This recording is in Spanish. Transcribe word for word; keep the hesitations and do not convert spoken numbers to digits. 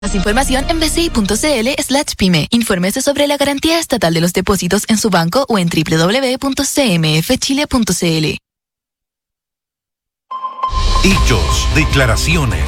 Más información en b c i punto c l slash pyme. Infórmese sobre la garantía estatal de los depósitos en su banco o en w w w punto c m f chile punto c l. Hechos, declaraciones,